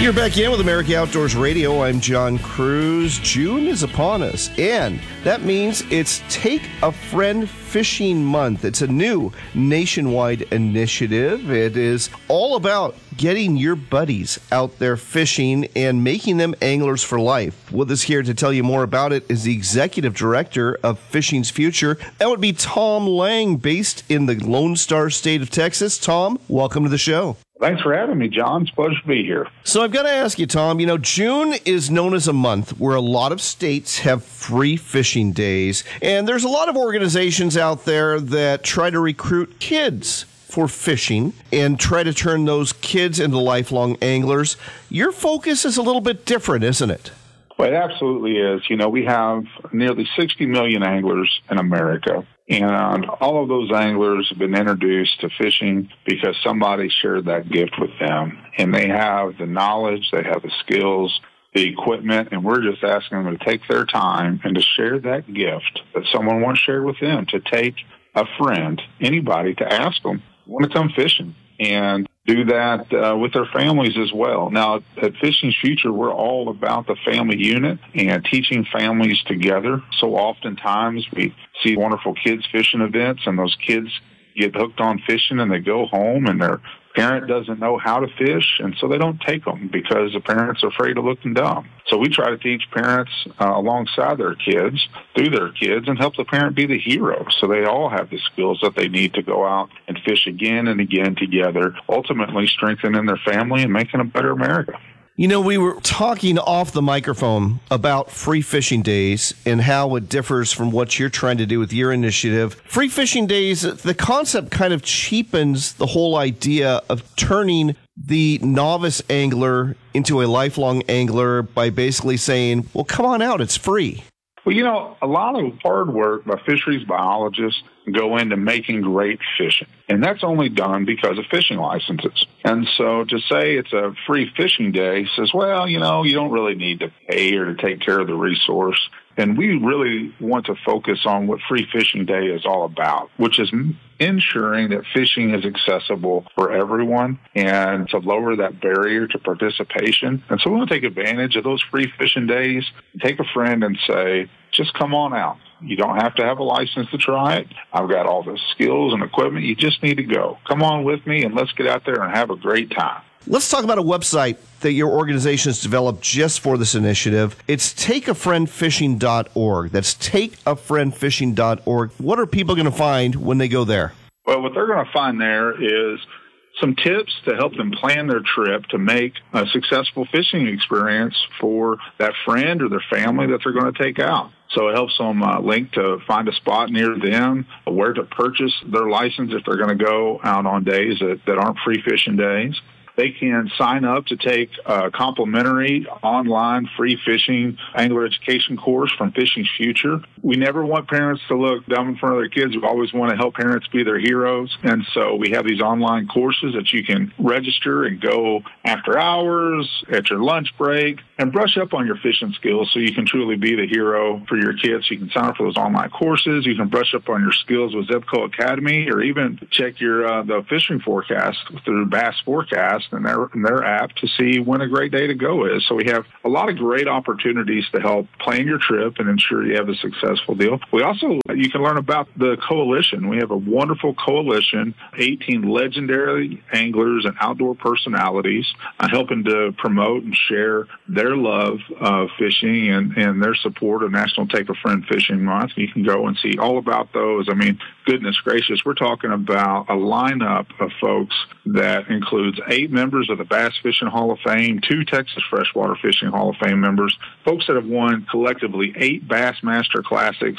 You're back in with America Outdoors Radio. I'm John Cruz. June is upon us, and that means it's Take a Friend Fishing Month. It's a new nationwide initiative. It is all about getting your buddies out there fishing and making them anglers for life. With us here to tell you more about it is the Executive Director of Fishing's Future. That would be Tom Lang, based in the Lone Star State of Texas. Tom, welcome to the show. Thanks for having me, John. It's a pleasure to be here. So I've got to ask you, Tom, June is known as a month where a lot of states have free fishing days, and there's a lot of organizations out there that try to recruit kids for fishing and try to turn those kids into lifelong anglers. Your focus is a little bit different, isn't it? Well, it absolutely is. We have nearly 60 million anglers in America, and all of those anglers have been introduced to fishing because somebody shared that gift with them, and they have the knowledge, they have the skills, the equipment, and we're just asking them to take their time and to share that gift that someone once shared with them, to take a friend, anybody, to ask them, want to come fishing, and do that with their families as well. Now, at Fishing's Future, we're all about the family unit and teaching families together. So oftentimes we see wonderful kids fishing events, and those kids get hooked on fishing, and they go home, and their parent doesn't know how to fish, and so they don't take them because the parents are afraid of looking dumb. So we try to teach parents alongside their kids, through their kids, and help the parent be the hero, so they all have the skills that they need to go out and fish again and again together, ultimately strengthening their family and making a better America. We were talking off the microphone about free fishing days and how it differs from what you're trying to do with your initiative. Free fishing days, the concept kind of cheapens the whole idea of turning the novice angler into a lifelong angler by basically saying, well, come on out, it's free. Well, a lot of hard work by fisheries biologists go into making great fishing, and that's only done because of fishing licenses. And so to say it's a free fishing day says, well, you don't really need to pay or to take care of the resource. And we really want to focus on what Free Fishing Day is all about, which is ensuring that fishing is accessible for everyone and to lower that barrier to participation. And so we want to take advantage of those free fishing days, take a friend and say, just come on out. You don't have to have a license to try it. I've got all the skills and equipment. You just need to go. Come on with me, and let's get out there and have a great time. Let's talk about a website that your organization has developed just for this initiative. It's takeafriendfishing.org. That's takeafriendfishing.org. What are people going to find when they go there? Well, what they're going to find there is some tips to help them plan their trip to make a successful fishing experience for that friend or their family that they're going to take out. So it helps them link to find a spot near them, where to purchase their license if they're going to go out on days that aren't free fishing days. They can sign up to take a complimentary online free fishing angler education course from Fishing's Future. We never want parents to look dumb in front of their kids. We always want to help parents be their heroes. And so we have these online courses that you can register and go after hours, at your lunch break, and brush up on your fishing skills so you can truly be the hero for your kids. You can sign up for those online courses. You can brush up on your skills with Zebco Academy, or even check your the fishing forecast through Bass Forecast and their app to see when a great day to go is. So we have a lot of great opportunities to help plan your trip and ensure you have a successful deal. We also, you can learn about the coalition. We have a wonderful coalition, 18 legendary anglers and outdoor personalities helping to promote and share their love of fishing and their support of National Take a Friend Fishing Month. You can go and see all about those. I mean, goodness gracious, we're talking about a lineup of folks that includes 8 members of the Bass Fishing Hall of Fame, 2 Texas Freshwater Fishing Hall of Fame members, folks that have won collectively 8 Bassmaster Classics,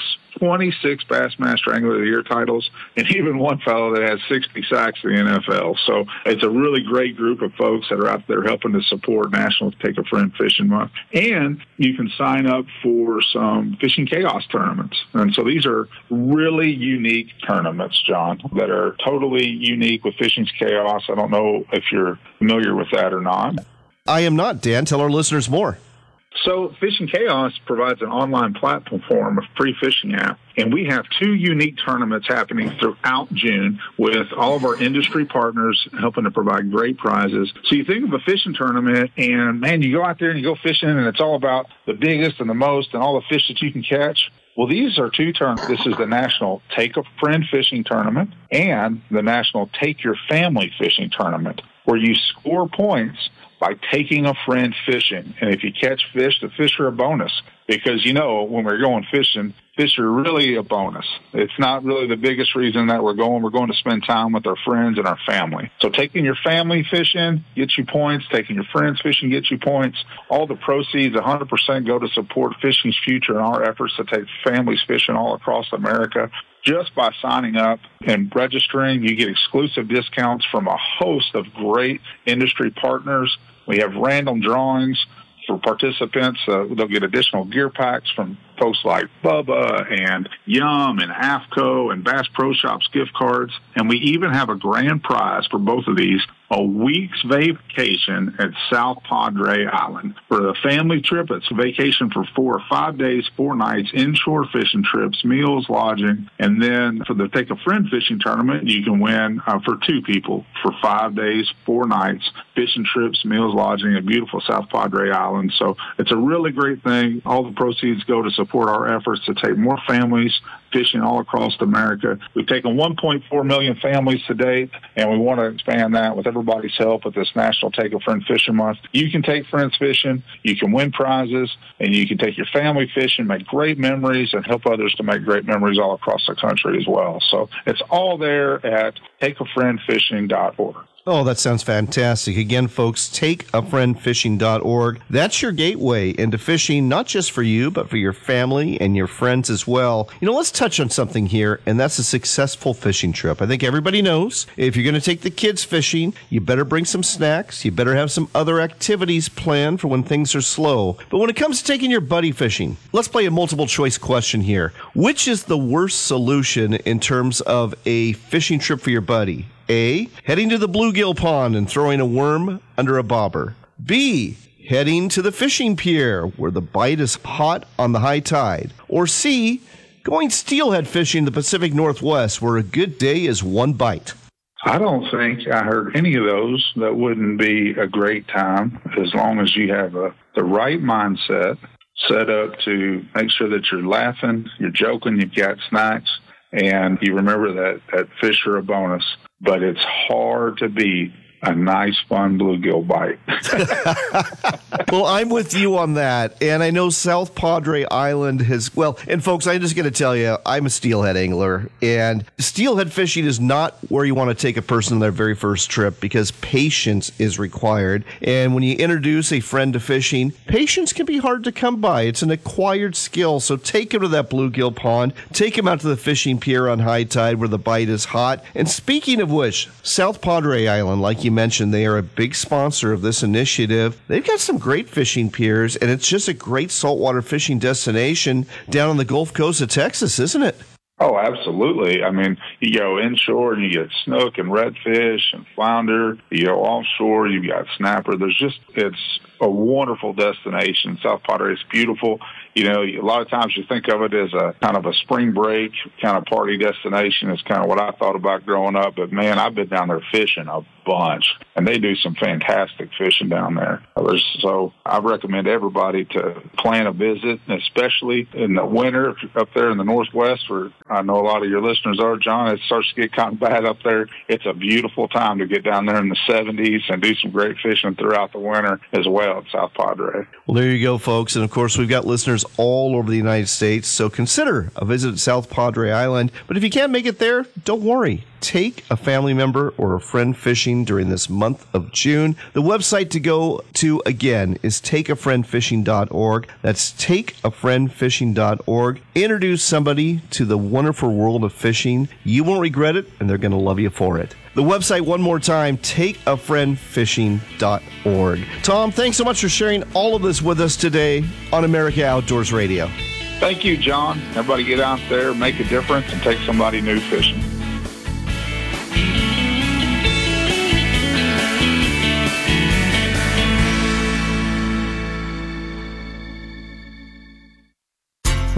26 Bassmaster Angler of the Year titles, and even one fellow that has 60 sacks in the NFL. So it's a really great group of folks that are out there helping to support National Take a Friend Fishing Month. And you can sign up for some Fishing Chaos tournaments. And so these are really unique tournaments, John, that are totally unique with Fishing Chaos. I don't know if you're familiar with that or not. I am not, Dan. Tell our listeners more. So Fishing Chaos provides an online platform of free fishing app, and we have 2 unique tournaments happening throughout June with all of our industry partners helping to provide great prizes. So you think of a fishing tournament, and man, you go out there and you go fishing, and it's all about the biggest and the most and all the fish that you can catch. Well, these are 2 tournaments. This is the National Take a Friend Fishing Tournament and the National Take Your Family Fishing Tournament, where you score points by taking a friend fishing. And if you catch fish, the fish are a bonus. Because, when we're going fishing, fish are really a bonus. It's not really the biggest reason that we're going. We're going to spend time with our friends and our family. So taking your family fishing gets you points. Taking your friends fishing gets you points. All the proceeds, 100%, go to support fishing's future and our efforts to take families fishing all across America. Just by signing up and registering, you get exclusive discounts from a host of great industry partners. We have random drawings for participants. They'll get additional gear packs from folks like Bubba and Yum and AFCO and Bass Pro Shops gift cards. And we even have a grand prize for both of these, a week's vacation at South Padre Island. For a family trip, it's a vacation for 4 or 5 days, 4 nights, inshore fishing trips, meals, lodging. And then for the Take a Friend fishing tournament, you can win for 2 people for 5 days, 4 nights, fishing trips, meals, lodging at beautiful South Padre Island. So it's a really great thing. All the proceeds go to support our efforts to take more families fishing all across America. We've taken 1.4 million families to date, and we want to expand that with everybody's help with this National Take a Friend Fishing Month. You can take friends fishing, you can win prizes, and you can take your family fishing, make great memories, and help others to make great memories all across the country as well. So it's all there at takeafriendfishing.org. Oh, that sounds fantastic. Again, folks, takeafriendfishing.org. That's your gateway into fishing, not just for you, but for your family and your friends as well. Let's touch on something here, and that's a successful fishing trip. I think everybody knows if you're going to take the kids fishing, you better bring some snacks. You better have some other activities planned for when things are slow. But when it comes to taking your buddy fishing, let's play a multiple choice question here. Which is the worst solution in terms of a fishing trip for your buddy? A, heading to the bluegill pond and throwing a worm under a bobber. B, heading to the fishing pier where the bite is hot on the high tide. Or C, going steelhead fishing in the Pacific Northwest where a good day is 1 bite. I don't think I heard any of those. That wouldn't be a great time as long as you have the right mindset set up to make sure that you're laughing, you're joking, you've got snacks, and you remember that fish are a bonus. But it's hard to beat a nice, fun bluegill bite. Well, I'm with you on that. And I know South Padre Island has, and folks, I'm just going to tell you, I'm a steelhead angler. And steelhead fishing is not where you want to take a person on their very first trip because patience is required. And when you introduce a friend to fishing, patience can be hard to come by. It's an acquired skill. So take him to that bluegill pond. Take him out to the fishing pier on high tide where the bite is hot. And speaking of which, South Padre Island, like you mentioned, they are a big sponsor of this initiative. They've got some great fishing piers, and it's just a great saltwater fishing destination down on the Gulf Coast of Texas, isn't it? Oh, absolutely. I mean, you go inshore and you get snook and redfish and flounder. You go offshore, you've got snapper. It's a wonderful destination. South Padre is beautiful. A lot of times you think of it as a kind of a spring break kind of party destination. It's kind of what I thought about growing up. But, man, I've been down there fishing a bunch, and they do some fantastic fishing down there. So I recommend everybody to plan a visit, especially in the winter up there in the Northwest where I know a lot of your listeners are, John. It starts to get kind of bad up there. It's a beautiful time to get down there in the 70s and do some great fishing throughout the winter as well at South Padre. Well, there you go, folks. And, of course, we've got listeners all over the United States, so consider a visit at South Padre Island. But if you can't make it there, don't worry. Take a family member or a friend fishing during this month of June. The website to go to, again, is takeafriendfishing.org. That's takeafriendfishing.org. Introduce somebody to the wonderful world of fishing. You won't regret it, and they're going to love you for it. The website, one more time, takeafriendfishing.org. Tom, thanks so much for sharing all of this with us today on America Outdoors Radio. Thank you, John. Everybody get out there, make a difference, and take somebody new fishing.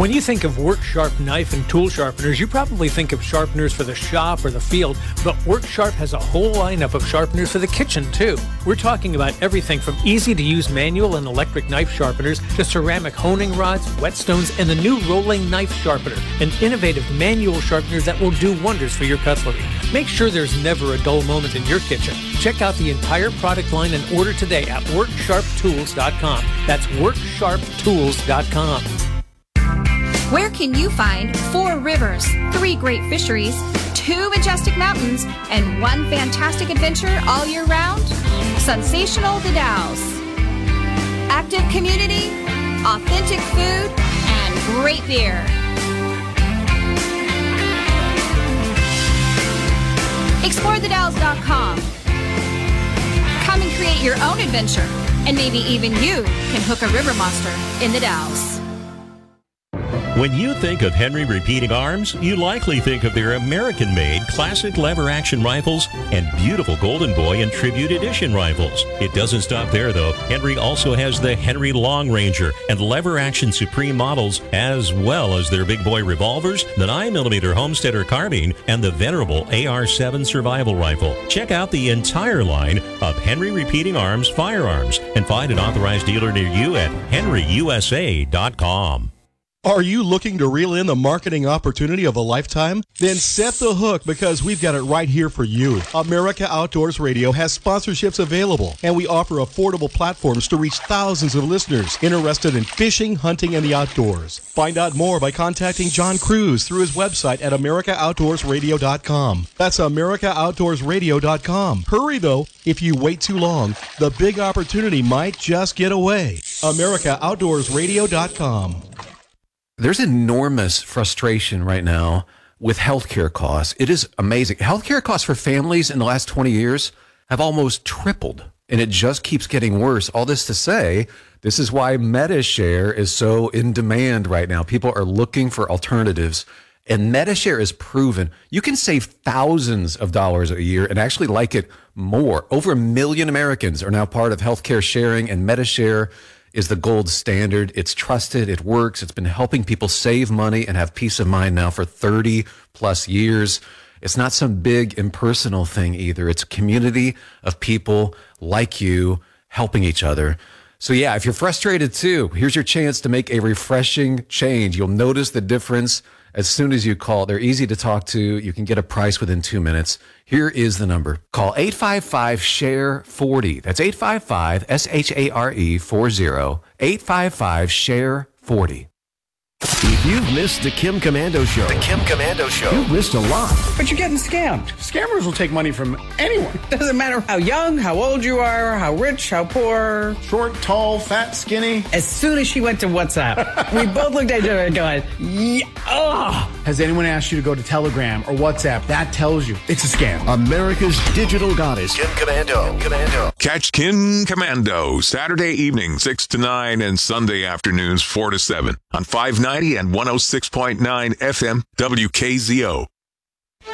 When you think of Work Sharp knife and tool sharpeners, you probably think of sharpeners for the shop or the field, but Work Sharp has a whole lineup of sharpeners for the kitchen, too. We're talking about everything from easy-to-use manual and electric knife sharpeners to ceramic honing rods, whetstones, and the new rolling knife sharpener, and innovative manual sharpeners that will do wonders for your cutlery. Make sure there's never a dull moment in your kitchen. Check out the entire product line and order today at WorkSharpTools.com. That's WorkSharpTools.com. Where can you find 4 rivers, 3 great fisheries, 2 majestic mountains, and 1 fantastic adventure all year round? Sensational The Dalles. Active community, authentic food, and great beer. ExploreTheDalles.com. Come and create your own adventure, and maybe even you can hook a river monster in the Dalles. When you think of Henry Repeating Arms, you likely think of their American-made classic lever-action rifles and beautiful Golden Boy and Tribute Edition rifles. It doesn't stop there, though. Henry also has the Henry Long Ranger and lever-action Supreme models, as well as their big boy revolvers, the 9mm Homesteader carbine, and the venerable AR-7 survival rifle. Check out the entire line of Henry Repeating Arms firearms and find an authorized dealer near you at henryusa.com. Are you looking to reel in the marketing opportunity of a lifetime? Then set the hook, because we've got it right here for you. America Outdoors Radio has sponsorships available, and we offer affordable platforms to reach thousands of listeners interested in fishing, hunting, and the outdoors. Find out more by contacting John Cruz through his website at AmericaOutdoorsRadio.com. That's AmericaOutdoorsRadio.com. Hurry, though. If you wait too long, the big opportunity might just get away. AmericaOutdoorsRadio.com. There's enormous frustration right now with healthcare costs. It is amazing. Healthcare costs for families in the last 20 years have almost tripled, and it just keeps getting worse. All this to say, this is why MediShare is so in demand right now. People are looking for alternatives, and MediShare is proven. You can save thousands of dollars a year and actually like it more. Over 1 million Americans are now part of healthcare sharing, and MediShare is the gold standard. It's trusted. It works. It's been helping people save money and have peace of mind now for 30 plus years. It's not some big impersonal thing either. It's a community of people like you helping each other. So yeah, if you're frustrated too, here's your chance to make a refreshing change. You'll notice the difference as soon as you call. They're easy to talk to. You can get a price within 2 minutes. Here is the number. Call 855-SHARE-40. That's 855-SHARE-40. 855-SHARE-40. If you've missed the Kim Komando Show, you've missed a lot. But you're getting scammed. Scammers will take money from anyone. Doesn't matter how young, how old you are, how rich, how poor. Short, tall, fat, skinny. As soon as she went to WhatsApp, we both looked at each other and going, yeah, ugh. Has anyone asked you to go to Telegram or WhatsApp? That tells you it's a scam. America's digital goddess, Kim Komando. Catch Kim Komando Saturday evening 6 to 9 and Sunday afternoons 4 to 7 on 590 and 106.9 FM WKZO.